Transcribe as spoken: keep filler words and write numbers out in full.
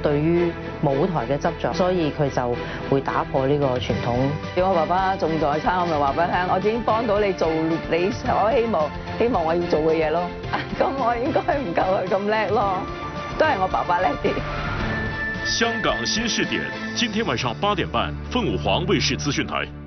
對於舞台嘅執着，所以佢就會打破呢個傳統。 叫我爸爸仲在生，我咪話俾佢聽，我已經幫到你做你所希望希望我要做嘅嘢咯。咁我應該唔夠佢咁叻咯，都係我爸爸叻啲。 香港新視點，今天晚上八點半，鳳舞凰衛視資訊台。